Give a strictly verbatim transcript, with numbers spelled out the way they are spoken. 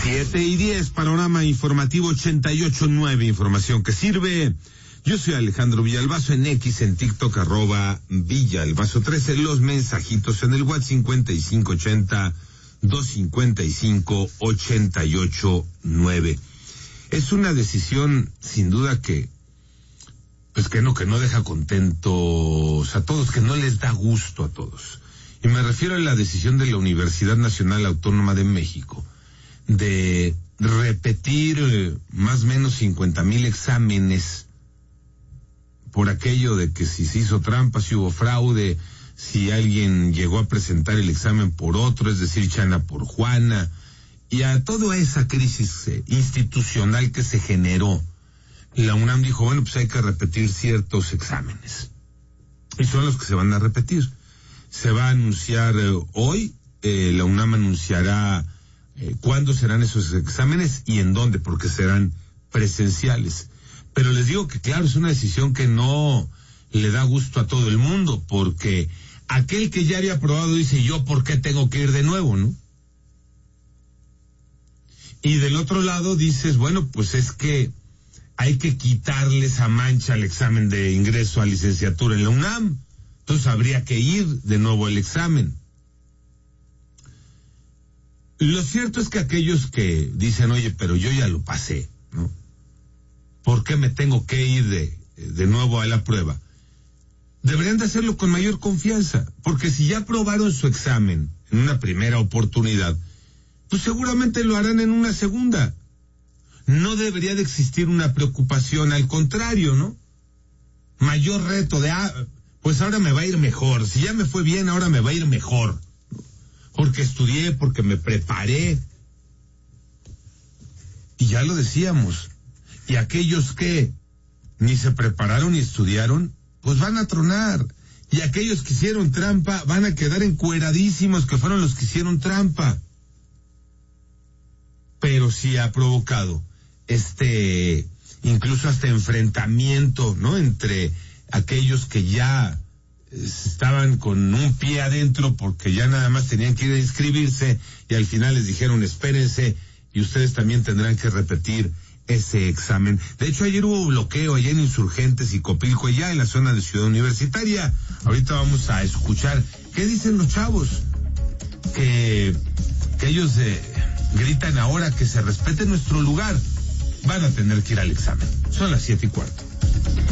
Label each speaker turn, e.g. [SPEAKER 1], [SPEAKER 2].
[SPEAKER 1] Siete y diez, panorama informativo ochenta y ocho nueve, información que sirve. Yo soy Alejandro Villalbazo, en X, en TikTok, arroba Villalbazo trece, los mensajitos en el WhatsApp cincuenta y cinco ochenta, doscientos cincuenta y cinco, ochenta y ocho nueve. Es una decisión, sin duda, que, pues que no, que no deja contentos a todos, que no les da gusto a todos. Y me refiero a la decisión de la Universidad Nacional Autónoma de México de repetir eh, más o menos cincuenta mil exámenes por aquello de que si se hizo trampa, si hubo fraude, si alguien llegó a presentar el examen por otro, es decir, Chana por Juana, y a toda esa crisis eh, institucional que se generó. La UNAM dijo, bueno, pues hay que repetir ciertos exámenes, y son los que se van a repetir. Se va a anunciar eh, hoy, eh, la UNAM anunciará eh, cuándo serán esos exámenes y en dónde, porque serán presenciales. Pero les digo que claro, es una decisión que no le da gusto a todo el mundo, porque aquel que ya había aprobado dice, yo por qué tengo que ir de nuevo, ¿no? Y del otro lado dices, bueno, pues es que hay que quitarle esa mancha al examen de ingreso a licenciatura en la UNAM. Entonces habría que ir de nuevo al examen. Lo cierto es que aquellos que dicen, oye, pero yo ya lo pasé, ¿no? ¿Por qué me tengo que ir de, de nuevo a la prueba? Deberían de hacerlo con mayor confianza, porque si ya aprobaron su examen en una primera oportunidad, pues seguramente lo harán en una segunda. No debería de existir una preocupación, al contrario, ¿no? Mayor reto de, ah, pues ahora me va a ir mejor. Si ya me fue bien, ahora me va a ir mejor. Porque estudié, porque me preparé. Y ya lo decíamos. Y aquellos que ni se prepararon ni estudiaron, pues van a tronar. Y aquellos que hicieron trampa van a quedar encueradísimos, que fueron los que hicieron trampa. Pero sí ha provocado este, incluso hasta enfrentamiento, ¿no? Entre aquellos que ya estaban con un pie adentro porque ya nada más tenían que ir a inscribirse y al final les dijeron espérense y ustedes también tendrán que repetir ese examen. De hecho, ayer hubo bloqueo allá en Insurgentes y Copilco, allá en la zona de Ciudad Universitaria. Ahorita vamos a escuchar qué dicen los chavos, que, que ellos eh, gritan ahora que se respete nuestro lugar. Van a tener que ir al examen. Son las siete y cuarto.